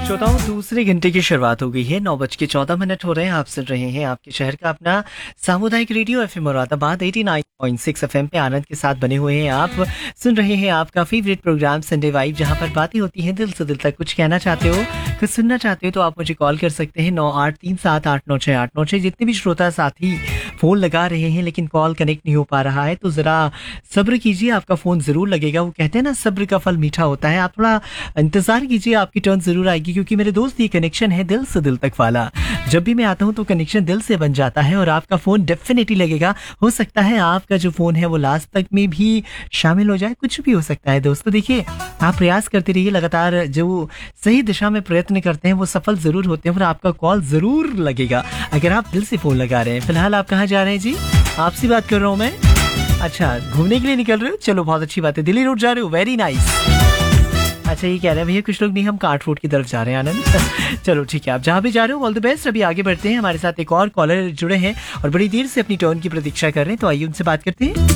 श्रोताओं, दूसरे घंटे की शुरुआत हो गई है। 9:14 हो रहे हैं। आप सुन रहे हैं आपके शहर का अपना सामुदायिक रेडियो एफएम मुरादाबाद 89.6 एफएम पे आनंद के साथ बने हुए हैं। आप सुन रहे हैं आपका फेवरेट प्रोग्राम संडे वाइब, जहां पर बातें होती हैं दिल से दिल तक। कुछ कहना चाहते हो, कुछ सुनना चाहते हो तो आप मुझे कॉल कर सकते हैं 9837896896। जितने भी श्रोता साथी फ़ोन लगा रहे हैं लेकिन कॉल कनेक्ट नहीं हो पा रहा है तो ज़रा सब्र कीजिए, आपका फ़ोन ज़रूर लगेगा। वो कहते हैं ना, सब्र का फल मीठा होता है। आप थोड़ा इंतज़ार कीजिए, आपकी टर्न ज़रूर आएगी, क्योंकि मेरे दोस्त ये कनेक्शन है दिल से दिल तक वाला। जब भी मैं आता हूँ तो कनेक्शन दिल से बन जाता है और आपका फ़ोन डेफिनेटली लगेगा। हो सकता है आपका जो फ़ोन है वो लास्ट तक में भी शामिल हो जाए, कुछ भी हो सकता है दोस्तों। देखिए, आप प्रयास करते रहिए, लगातार जो सही दिशा में प्रयत्न करते हैं वो सफल ज़रूर होते हैं और आपका कॉल ज़रूर लगेगा अगर आप दिल से फ़ोन लगा रहे हैं। फिलहाल आप कहाँ जा रहे हैं जी? आपसे बात कर रहा हूँ मैं। अच्छा, घूमने के लिए निकल रहे हो? चलो, बहुत अच्छी बात है। दिल्ली रोड जा रहे हो? Very nice. अच्छा, ये कह रहे हैं भैया कुछ लोग नहीं, हम काट रोड की तरफ जा रहे हैं आनंद। चलो ठीक है, आप जहाँ भी जा रहे हो ऑल द बेस्ट। अभी आगे बढ़ते हैं, हमारे साथ एक और कॉलर जुड़े हैं और बड़ी देर से अपनी टर्न की प्रतीक्षा कर रहे हैं, तो आइए उनसे बात करते हैं।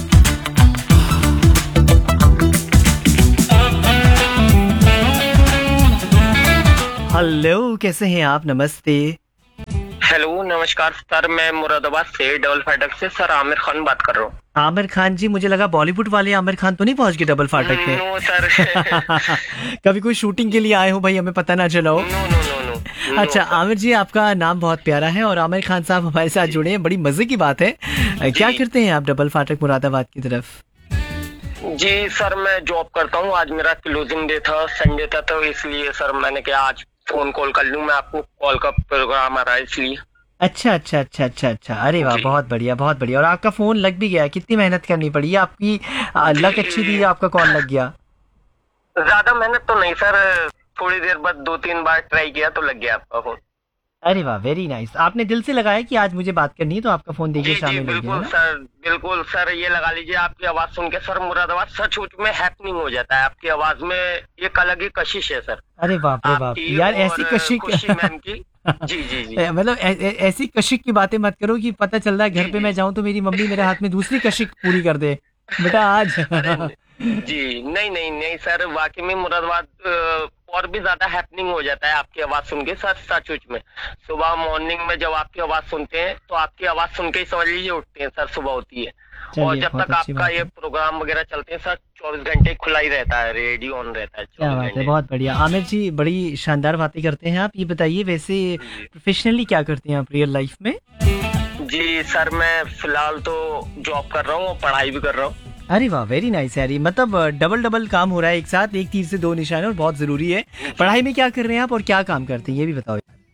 हेलो, कैसे हैं आप? नमस्ते। हेलो, नमस्कार सर। मैं मुरादाबाद से डबल फाटक से सर आमिर खान बात कर रहा हूँ। आमिर खान जी, मुझे लगा बॉलीवुड वाले आमिर खान तो नहीं पहुंच गए डबल फाटक पे? No sir. कभी कोई शूटिंग के लिए आए हो भाई, हमें पता ना चला हो। No no no no. अच्छा आमिर जी, आपका नाम बहुत प्यारा है और आमिर खान साहब हमारे साथ जुड़े हैं, बड़ी मजे की बात है। क्या करते हैं आप डबल फाटक मुरादाबाद की तरफ? जी सर, मैं जॉब करता हूँ। आज मेरा क्लोजिंग डे था, संडे था, तो इसलिए सर मैंने कहा आज फोन कॉल कर लूँ। मैं आपको कॉल का प्रोग्राम आ रहा है इसलिए। अच्छा अच्छा अच्छा अच्छा अच्छा, अरे वाह, बहुत बढ़िया बहुत बढ़िया। और आपका फोन लग भी गया? कितनी मेहनत करनी पड़ी? आपकी लक अच्छी थी, आपका कॉल लग गया? ज्यादा मेहनत तो नहीं सर, थोड़ी देर बाद 2-3 बार ट्राई किया तो लग गया आपका फोन। अरे वाह, वेरी नाइस। आपने दिल से लगाया कि आज मुझे बात करनी है, तो आपका फोन देखिए शामिल हो गया। बिल्कुल सर, बिल्कुल सर। ये लगा लीजिए, आपकी आवाज सुन के सर मुरादाबाद सच में हैपनिंग हो जाता है। आपकी आवाज में एक अलग ही कशिश है सर। अरे बाप रे बाप यार, ऐसी कशिश मैम की। जी जी जी। मतलब ऐसी कशिश की बातें मत करो कि पता चल रहा है घर पे मैं जाऊं तो मेरी मम्मी मेरे हाथ में दूसरी कशिश पूरी कर दे बेटा आज। जी नहीं नहीं नहीं सर, वाकई में मुरादाबाद और भी ज्यादा हैपनिंग हो जाता है आपकी आवाज सुन के सर, सच में। सुबह मॉर्निंग में जब आपकी आवाज सुनते हैं तो आपकी आवाज सुन के ही समझ लीजिए उठते हैं सर, सुबह होती है। और जब तक आपका ये प्रोग्राम वगैरह चलते हैं सर, 24 घंटे खुला ही रहता है, रेडियो ऑन रहता है। क्या बात है, बहुत बढ़िया। आमिर जी, बड़ी शानदार बातें करते हैं आप। ये बताइए, वैसे प्रोफेशनली क्या करते हैं आप रियल लाइफ में? जी सर, मैं फिलहाल तो जॉब कर रहा हूँ और पढ़ाई भी कर रहा हूँ। अरे वाह, वेरी नाइस यार। मतलब डबल डबल काम हो रहा है एक साथ, एक तीर से दो निशाने, और बहुत जरूरी है। पढ़ाई में क्या कर रहे हैं आप और क्या काम करते हैं, ये भी बताओ।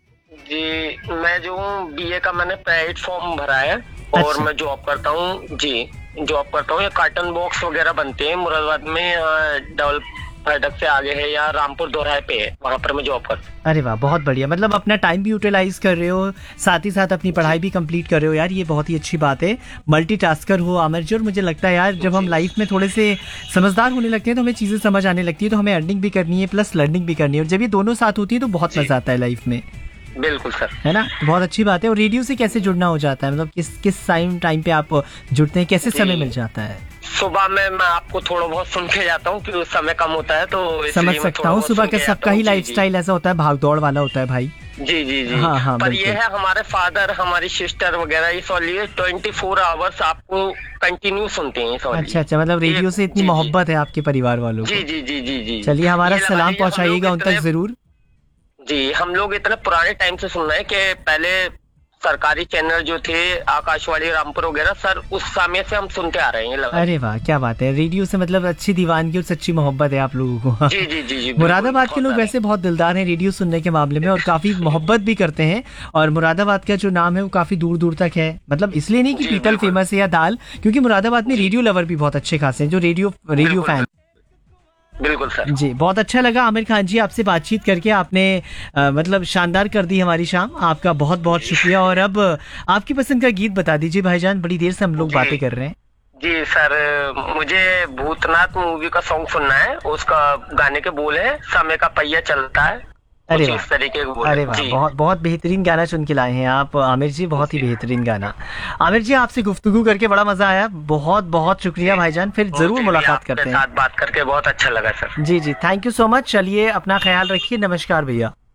जी, मैं जो हूँ बीए का मैंने प्राइवेट फॉर्म भरा है और अच्छा। मैं जॉब करता हूँ। जी, जॉब करता हूँ। ये कार्टन बॉक्स वगैरह बनते हैं मुरादाबाद में, डबल फाटक से आगे है या रामपुर दोराहे पे है, वहाँ पर मैं जॉब करता हूँ। अरे वाह, बहुत बढ़िया। मतलब अपना टाइम भी यूटिलाइज कर रहे हो, साथ ही साथ अपनी पढ़ाई भी कंप्लीट कर रहे हो यार, ये बहुत ही अच्छी बात है। मल्टीटास्कर हो आमिर जी। और मुझे लगता है यार, जब हम लाइफ में थोड़े से समझदार होने लगते हैं तो हमें चीजें समझ आने लगती है, तो हमें अर्निंग भी करनी है प्लस लर्निंग भी करनी है, और जब ये दोनों साथ होती है तो बहुत मजा आता है लाइफ में। बिल्कुल सर, है ना? बहुत अच्छी बात है। और रेडियो से कैसे जुड़ना हो जाता है, मतलब किस किस टाइम पे आप जुड़ते हैं, कैसे समय मिल जाता है? सुबह में मैं आपको थोड़ा बहुत सुन के जाता हूँ, क्योंकि समय कम होता है तो समझ सकता हूँ। सुबह का सबका ही लाइफस्टाइल ऐसा होता है, भाग दौड़ वाला होता है भाई। जी जी जी। हाँ हाँ, पर ये है, हमारे फादर, हमारी सिस्टर वगैरह इस वाली 24 आवर्स आपको कंटिन्यू सुनते हैं। अच्छा अच्छा, मतलब रेडियो से इतनी मोहब्बत है आपके परिवार वालों को। जी जी जी जी जी। चलिए, हमारा सलाम पहुँचाइएगा उन तक जरूर। जी, हम लोग इतने पुराने टाइम से सुन रहे हैं कि पहले सरकारी चैनल जो थे आकाशवाणी रामपुर वगैरह सर, उस समय से हम सुनते आ रहे हैं। अरे वाह, क्या बात है। रेडियो से मतलब अच्छी दीवानगी और सच्ची मोहब्बत है आप लोगों को। जी जी जी जी। मुरादाबाद के लोग वैसे बहुत दिलदार हैं रेडियो सुनने के मामले में, और काफी मोहब्बत भी करते हैं। और मुरादाबाद का जो नाम है वो काफी दूर दूर तक है, मतलब इसलिए नहीं कि पीतल फेमस है या दाल, क्योंकि मुरादाबाद में रेडियो लवर भी बहुत अच्छे खासे हैं, जो रेडियो फैन। बिल्कुल सर जी, बहुत अच्छा लगा आमिर खान जी आपसे बातचीत करके। आपने मतलब शानदार कर दी हमारी शाम। आपका बहुत बहुत शुक्रिया। और अब आपकी पसंद का गीत बता दीजिए भाईजान, बड़ी देर से हम लोग बातें कर रहे हैं। जी सर, मुझे भूतनाथ मूवी का सॉन्ग सुनना है। उसका गाने के बोल है, समय का पहिया चलता है। अरे वाह, इस तरीके के बोल। अरे वाह, बहुत बहुत बेहतरीन गाना चुन के लाए हैं आप आमिर जी, बहुत ही बेहतरीन गाना। आमिर जी, आपसे गुफ्तगू करके बड़ा मजा आया, बहुत बहुत शुक्रिया भाईजान। फिर जरूर मुलाकात करते हैं। साथ बात करके बहुत अच्छा लगा sir. Ji ji, thank you so much. चलिए, अपना ख्याल रखिए। नमस्कार भैया।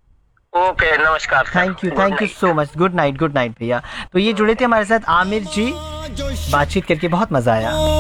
ओके, नमस्कार sir. Thank good you night. So much. Good night भैया। तो ये जुड़े थे हमारे साथ आमिर जी, बातचीत करके बहुत मजा आया।